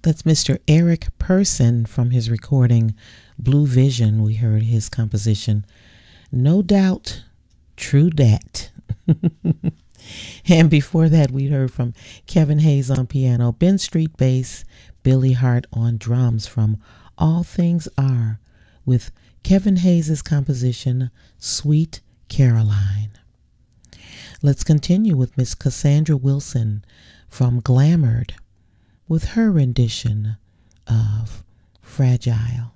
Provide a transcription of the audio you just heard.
That's Mr. Eric Person from his recording Blue Vision. We heard his composition, No Doubt, True Dat. And before that, we heard from Kevin Hayes on piano, Ben Street bass, Billy Hart on drums from All Things Are with Kevin Hayes' composition, Sweet Caroline. Let's continue with Miss Cassandra Wilson from Glamored with her rendition of Fragile.